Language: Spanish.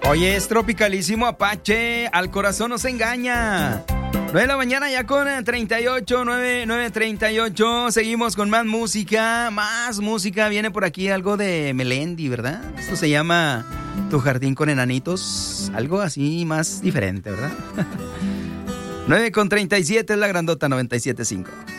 Oye, es Tropicalísimo Apache, al corazón nos engaña. 9 de la mañana ya con 38, 9:38. Seguimos con más música. Viene por aquí algo de Melendi, ¿verdad? Esto se llama Tu jardín con enanitos. Algo así más diferente, ¿verdad? 9:37 es la grandota 97.5.